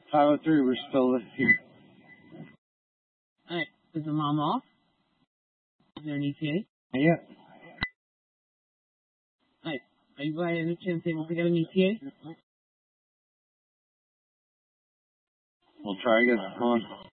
503, we're still here. Alright, is the mom off? Is there an ETA? Yeah. Alright, are you by any chance able to get an ETA? We'll try to get on.